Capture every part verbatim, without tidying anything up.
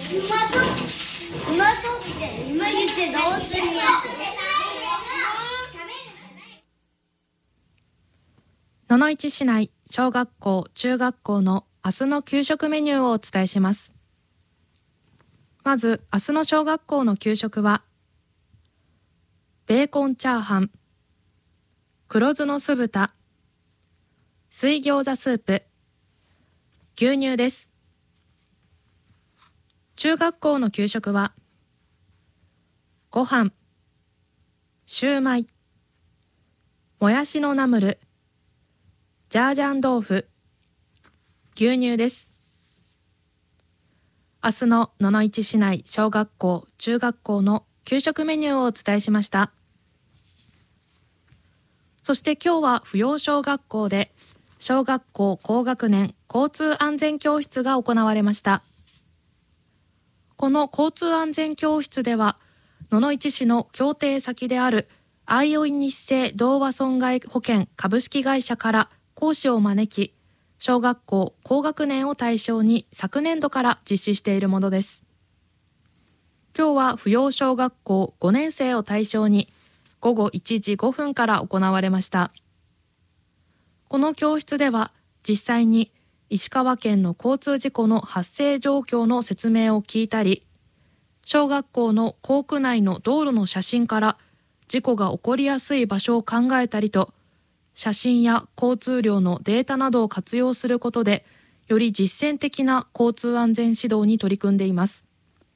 馬と馬とって今言ってどうするんや。 野々市市内小学校中学校の明日の給食メニューをお伝えします。まず明日の小学校の給食はベーコンチャーハン、黒酢の酢豚、水餃子スープ、牛乳です。中学校の給食はご飯、シューマイ、もやしのナムル、ジャージャン豆腐、牛乳です。明日の野々市市内小学校中学校の給食メニューをお伝えしました。そして今日は扶養小学校で小学校高学年交通安全教室が行われました。この交通安全教室では野々市市の協定先であるあいおい日生同和損害保険株式会社から講師を招き、小学校高学年を対象に昨年度から実施しているものです。今日は扶養小学校ごねん生を対象にごごいちじごふんから行われました。この教室では実際に石川県の交通事故の発生状況の説明を聞いたり、小学校の校区内の道路の写真から事故が起こりやすい場所を考えたりと、写真や交通量のデータなどを活用することで、より実践的な交通安全指導に取り組んでいます。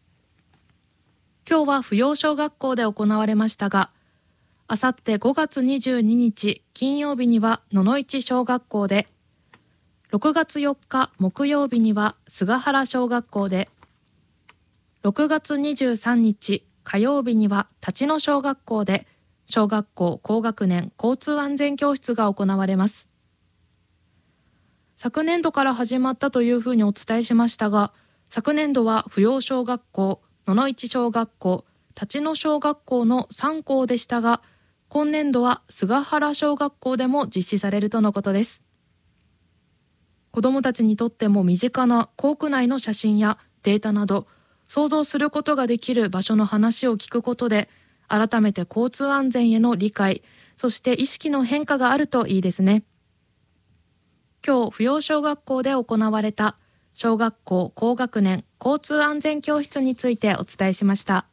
今日は扶養小学校で行われましたが、あさってごがつにじゅうににち金曜日には野々市小学校で、ろくがつよっか木曜日には菅原小学校で、ろくがつにじゅうさんにち火曜日には立野小学校で小学校高学年交通安全教室が行われます。昨年度から始まったというふうにお伝えしましたが、昨年度は扶養小学校、野々市小学校、立野小学校のさん校でしたが、今年度は菅原小学校でも実施されるとのことです。子どもたちにとっても身近な校区内の写真やデータなど、想像することができる場所の話を聞くことで、改めて交通安全への理解、そして意識の変化があるといいですね。今日、扶養小学校で行われた小学校高学年交通安全教室についてお伝えしました。